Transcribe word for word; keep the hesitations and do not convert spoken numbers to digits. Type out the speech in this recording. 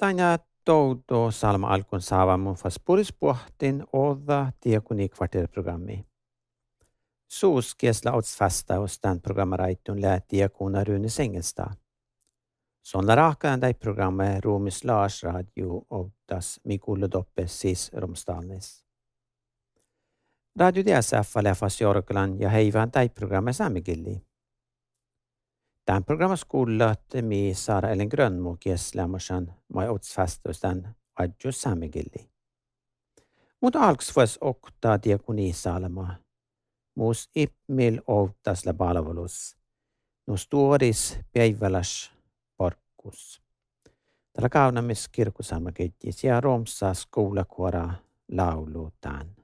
Tänä touto salma alkun saavamun fas purispuhtin oda diakoni kvarterprogrammi. Suus kiesla ots fasta hos den programmaraittun lää diakona Rune Sengelstad. Sånna rakan dei programmet Romis Lars Radio outas Mikulle Doppe siis Romstalnes. Radio D S F läfas Jorklan ja heivan dei programmet samigilli. Den programmet skollat mi Sara Ellen Grönmo kieslämmersan mai ots fasta hos den adjo samigilli. Mut alks fas okta diakonisalma. Mus ipmil outas la palvelus. Nus tuodis päiväläs porkkus. Tällä kaunamis kirkusalma kettis ja romsa skoulakuora laulu tän.